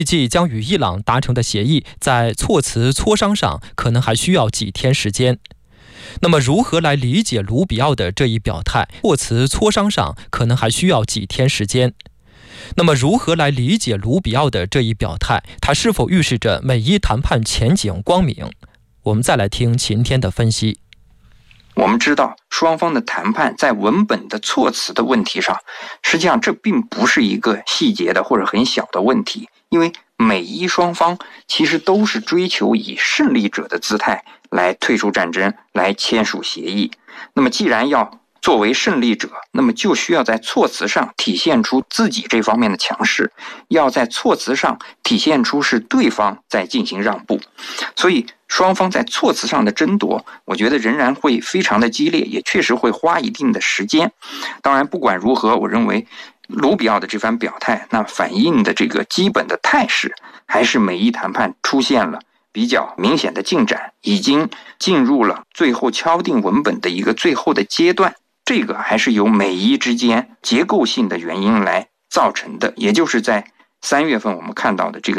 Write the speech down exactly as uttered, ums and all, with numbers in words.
预计将与伊朗达成的协议在措辞磋商上可能还需要几天时间。那么如何来理解卢比奥的这一表态？措辞磋商上可能还需要几天时间。那么如何来理解卢比奥的这一表态？它是否预示着美伊谈判前景光明？我们再来听秦天的分析。 我们知道双方的谈判在文本的措辞的问题上，实际上这并不是一个细节的或者很小的问题，因为美伊双方其实都是追求以胜利者的姿态来退出战争，来签署协议。那么既然要作为胜利者，那么就需要在措辞上体现出自己这方面的强势，要在措辞上体现出是对方在进行让步。所以双方在措辞上的争夺，我觉得仍然会非常的激烈，也确实会花一定的时间。当然不管如何，我认为卢比奥的这番表态，那反映的这个基本的态势，还是美伊谈判出现了比较明显的进展，已经进入了最后敲定文本的一个最后的阶段。这个还是由美伊之间结构性的原因来造成的，也就是在三月份我们看到的这个